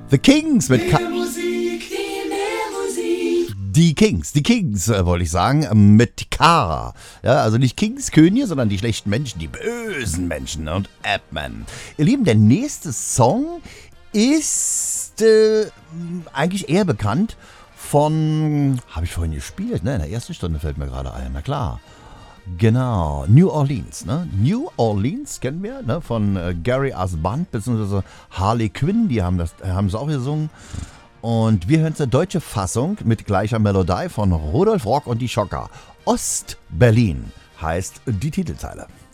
The Kings mit Die Kings, wollte ich sagen, mit Kara. Ja, also nicht Kings, Könige, sondern die schlechten Menschen, die bösen Menschen und Appman. Ihr Lieben, der nächste Song ist eigentlich eher bekannt von, habe ich vorhin gespielt, ne? In der ersten Stunde fällt mir gerade ein, na klar. Genau, New Orleans. Ne? New Orleans kennen wir, ne? Von Gary Asband bzw. Harley Quinn, die haben es auch gesungen. Und wir hören zur deutsche Fassung mit gleicher Melodie von Rudolf Rock und die Schocker. Ost-Berlin heißt die Titelzeile.